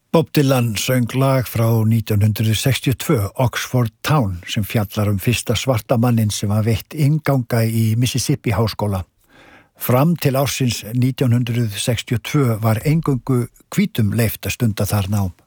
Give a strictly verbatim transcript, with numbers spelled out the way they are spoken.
Bob Dylan söng lag frá nítján hundrað sextíu og tvö, Oxford Town, sem fjallar um fyrsta svarta mannin sem var veitt innganga í Mississippi háskóla. Fram til ársins nítján hundrað sextíu og tvö var eingöngu hvítum leyft að stunda þar nám.